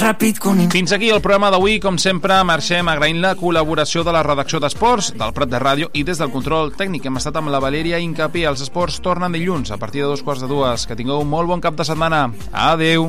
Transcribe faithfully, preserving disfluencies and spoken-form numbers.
ràpid con... Fins aquí el programa d'avui. Com sempre, marxem agraint la col·laboració de la redacció d'Esports, del Prat de Ràdio i des del control tècnic. Hem estat amb la Valèria Incapé. Els esports tornen dilluns a partir de dos quarts de dues. Que tingueu un molt bon cap de setmana. Adeu.